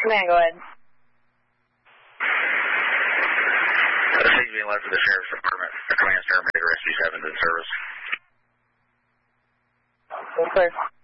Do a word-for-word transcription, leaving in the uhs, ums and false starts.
Command, go ahead. The stage being left for the Sheriff's Department. Command Terminator S B seven in service. Okay.